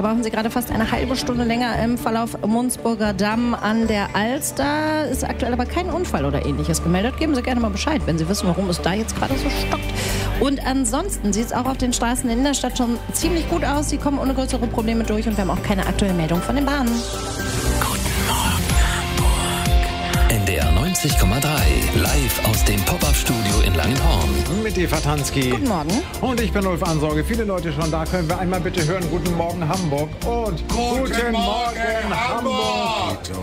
brauchen Sie gerade fast eine halbe Stunde länger im Verlauf Mundsburger Damm an der Alster. Ist aktuell aber kein Unfall oder Ähnliches gemeldet. Geben Sie gerne mal Bescheid, wenn Sie wissen, warum es da jetzt gerade so stockt. Und ansonsten sieht es auch auf den Straßen in der Stadt schon ziemlich gut aus. Sie kommen ohne größere Probleme durch und wir haben auch keine aktuelle Meldung von den Bahnen. Guten Morgen, Hamburg. NDR 90,3. Live aus dem Pop-Up-Studio in Langenhorn. Mit Eva Tansky. Guten Morgen. Und ich bin Ulf Ansorge. Viele Leute schon da. Können wir einmal bitte hören, Guten Morgen Hamburg und Guten Morgen Hamburg. Gute